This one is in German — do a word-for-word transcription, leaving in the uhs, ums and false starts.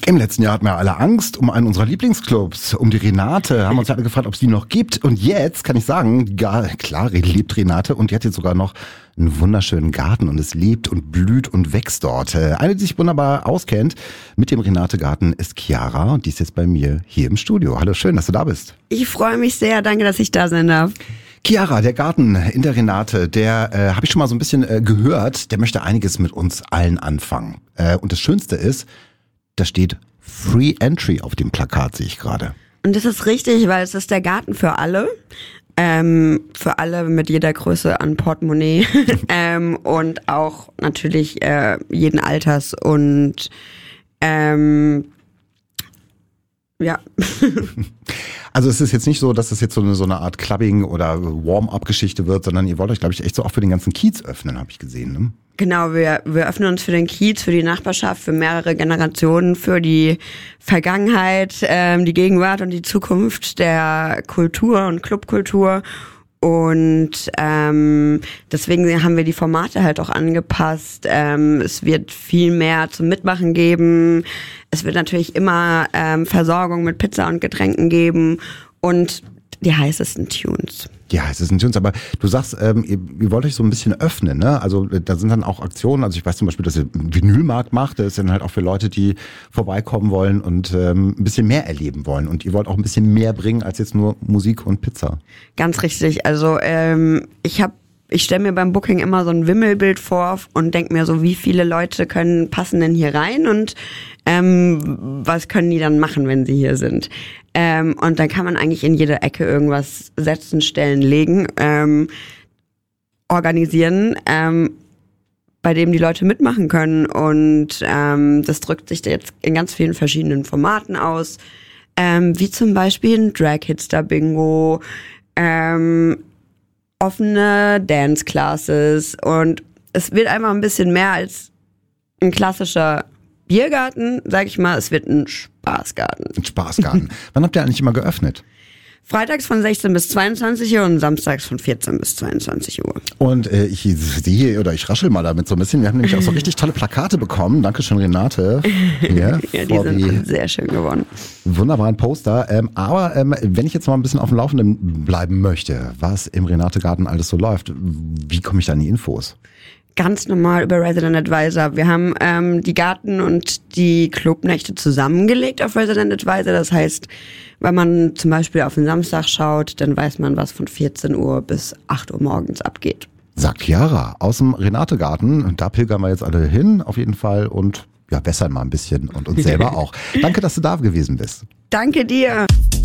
Im letzten Jahr hatten wir alle Angst um einen unserer Lieblingsclubs, um die Renate. Haben uns alle gefragt, ob es die noch gibt. Und jetzt kann ich sagen, gar, klar lebt Renate und die hat jetzt sogar noch einen wunderschönen Garten und es lebt und blüht und wächst dort. Eine, die sich wunderbar auskennt mit dem Renate-Garten, ist Chiara und die ist jetzt bei mir hier im Studio. Hallo, schön, dass du da bist. Ich freue mich sehr, danke, dass ich da sein darf. Chiara, der Garten in der Renate, der äh, habe ich schon mal so ein bisschen äh, gehört, der möchte einiges mit uns allen anfangen. Äh, und das Schönste ist, da steht Free Entry auf dem Plakat, sehe ich gerade. Und das ist richtig, weil es ist der Garten für alle. Ähm, für alle mit jeder Größe an Portemonnaie. ähm, und auch natürlich äh, jeden Alters. Und ähm, ja. Also es ist jetzt nicht so, dass es jetzt so eine, so eine Art Clubbing- oder Warm-up-Geschichte wird, sondern ihr wollt euch, glaube ich, echt so auch für den ganzen Kiez öffnen, habe ich gesehen, ne? Genau, wir, wir öffnen uns für den Kiez, für die Nachbarschaft, für mehrere Generationen, für die Vergangenheit, ähm, die Gegenwart und die Zukunft der Kultur und Clubkultur. Und ähm, deswegen haben wir die Formate halt auch angepasst. Ähm, es wird viel mehr zum Mitmachen geben. Es wird natürlich immer ähm, Versorgung mit Pizza und Getränken geben und die heißesten Tunes. Die heißesten Tunes, aber du sagst, ähm, ihr, ihr wollt euch so ein bisschen öffnen, ne? Also da sind dann auch Aktionen, also ich weiß zum Beispiel, dass ihr einen Vinylmarkt macht, das ist dann halt auch für Leute, die vorbeikommen wollen und ähm, ein bisschen mehr erleben wollen und ihr wollt auch ein bisschen mehr bringen als jetzt nur Musik und Pizza. Ganz richtig, also ähm, ich habe Ich stelle mir beim Booking immer so ein Wimmelbild vor und denke mir so, wie viele Leute können passen denn hier rein und ähm, was können die dann machen, wenn sie hier sind. Ähm, und dann kann man eigentlich in jede Ecke irgendwas setzen, stellen, legen, ähm, organisieren, ähm, bei dem die Leute mitmachen können. Und ähm, das drückt sich jetzt in ganz vielen verschiedenen Formaten aus, ähm, wie zum Beispiel ein Drag-Hitster-Bingo, ähm, offene Dance-Classes und es wird einfach ein bisschen mehr als ein klassischer Biergarten, sag ich mal, es wird ein Spaßgarten. Ein Spaßgarten. Wann habt ihr eigentlich immer geöffnet? Freitags von sechzehn bis zweiundzwanzig Uhr und samstags von vierzehn bis zweiundzwanzig Uhr. Und äh, ich sehe, oder ich raschel mal damit so ein bisschen, wir haben nämlich auch so richtig tolle Plakate bekommen. Dankeschön, Renate. Ja, ja die sind die sehr schön geworden. Wunderbaren Poster. Ähm, aber ähm, wenn ich jetzt mal ein bisschen auf dem Laufenden bleiben möchte, was im Renate-Garten alles so läuft, wie komme ich da an die Infos? Ganz normal über Resident Advisor. Wir haben ähm, die Garten- und die Clubnächte zusammengelegt auf Resident Advisor. Das heißt, wenn man zum Beispiel auf den Samstag schaut, dann weiß man, was von vierzehn Uhr bis acht Uhr morgens abgeht. Sagt Chiara aus dem Renate-Garten. Da pilgern wir jetzt alle hin, auf jeden Fall. Und ja, bessern mal ein bisschen und uns selber auch. Danke, dass du da gewesen bist. Danke dir.